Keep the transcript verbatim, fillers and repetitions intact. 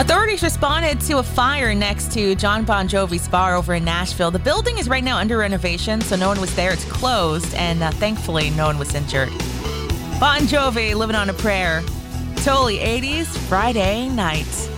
Authorities responded to a fire next to John Bon Jovi's bar over in Nashville. The building is right now under renovation, so no one was there. It's closed, and uh, thankfully no one was injured. Bon Jovi, Living on a Prayer. Totally eighties Friday night.